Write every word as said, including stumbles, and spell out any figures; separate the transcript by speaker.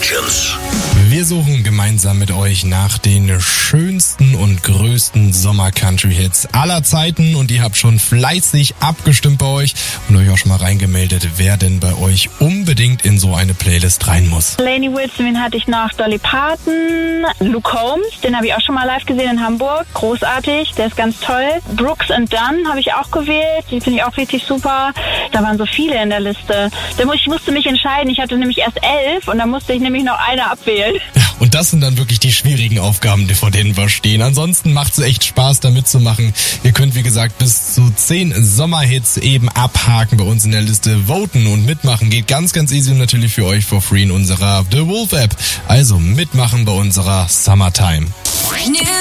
Speaker 1: Legends.
Speaker 2: Wir suchen gemeinsam mit euch nach den schönsten und größten Sommer-Country-Hits aller Zeiten und ihr habt schon fleißig abgestimmt bei euch und euch auch schon mal reingemeldet, wer denn bei euch unbedingt in so eine Playlist rein muss.
Speaker 3: Lainey Wilson, wen hatte ich noch? Dolly Parton, Luke Combs, den habe ich auch schon mal live gesehen in Hamburg. Großartig, der ist ganz toll. Brooks and Dunn habe ich auch gewählt, die finde ich auch richtig super. Da waren so viele in der Liste. Ich musste mich entscheiden, ich hatte nämlich erst elf und da musste ich nämlich noch eine abwählen.
Speaker 2: Ja, und das sind dann wirklich die schwierigen Aufgaben, vor denen wir stehen. Ansonsten macht es echt Spaß, da mitzumachen. Ihr könnt, wie gesagt, bis zu zehn Sommerhits eben abhaken bei uns in der Liste. Voten und mitmachen geht ganz, ganz easy und natürlich für euch for free in unserer The Wolf App. Also mitmachen bei unserer Summertime.